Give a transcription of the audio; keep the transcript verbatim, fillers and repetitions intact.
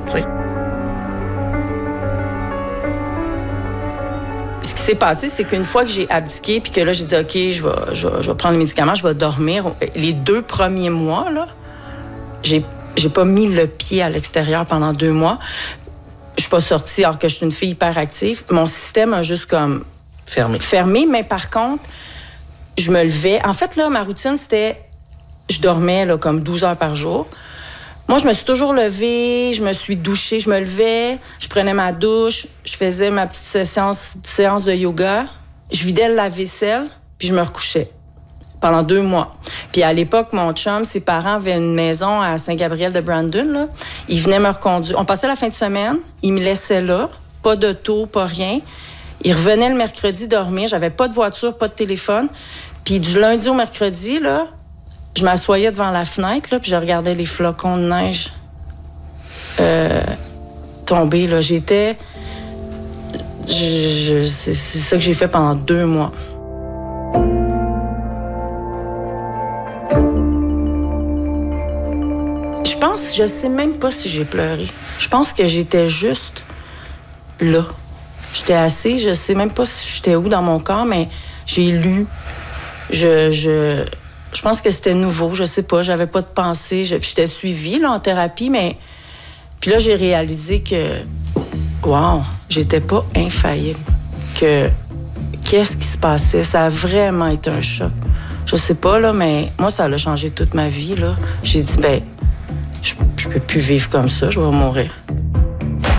tu sais. Ce qui s'est passé, c'est qu'une fois que j'ai abdiqué, puis que là, j'ai dit, OK, je vais, je vais, je vais prendre les médicaments, je vais dormir. Les deux premiers mois, là, j'ai, j'ai pas mis le pied à l'extérieur pendant deux mois. Je suis pas sortie, alors que je suis une fille hyper active. Mon système a juste comme... Fermé. Fermé, mais par contre, je me levais. En fait, là, ma routine, c'était... Je dormais là, comme douze heures par jour. Moi, je me suis toujours levée, je me suis douchée, je me levais, je prenais ma douche, je faisais ma petite séance, séance de yoga, je vidais le lave-vaisselle, puis je me recouchais pendant deux mois. Puis à l'époque, mon chum, ses parents avaient une maison à Saint-Gabriel de Brandon, là. Ils venaient me reconduire. On passait la fin de semaine, ils me laissaient là, pas d'auto, pas rien. Ils revenaient le mercredi dormir, j'avais pas de voiture, pas de téléphone. Puis du lundi au mercredi, là, je m'assoyais devant la fenêtre, là, puis je regardais les flocons de neige euh, tomber. Là. J'étais... Je, je, c'est, c'est ça que j'ai fait pendant deux mois. Je pense... Je sais même pas si j'ai pleuré. Je pense que j'étais juste là. J'étais assise, je sais même pas si j'étais où dans mon corps, mais j'ai lu. Je... je Je pense que c'était nouveau, je sais pas, j'avais pas de pensée. Je, puis j'étais suivie là, en thérapie, mais... Puis là, j'ai réalisé que... Wow, j'étais pas infaillible. Que... Qu'est-ce qui se passait? Ça a vraiment été un choc. Je sais pas, là, mais moi, ça a changé toute ma vie, là. J'ai dit, ben, je, je peux plus vivre comme ça, je vais mourir.